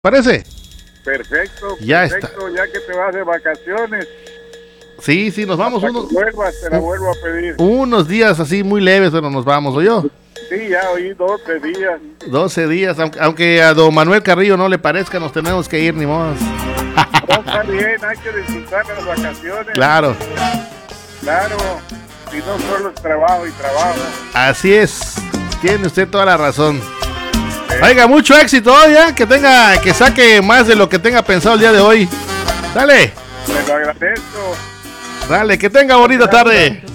¿Parece? Perfecto, Ya perfecto, ya que te vas de vacaciones. Sí, nos vamos Hasta que vuelvas, te la vuelvo a pedir. unos días así muy leves, pero nos vamos, ¿o yo? Sí, ya oí 12 días. 12 días, aunque a don Manuel Carrillo no le parezca, nos tenemos que ir, ni modo. No, está bien, hay que disfrutar las vacaciones. Claro. Claro, si no solo es trabajo y trabajo. Así es, tiene usted toda la razón. Oiga, mucho éxito hoy, que saque más de lo que tenga pensado el día de hoy. Dale. Te lo agradezco. Dale, que tenga bonita tarde.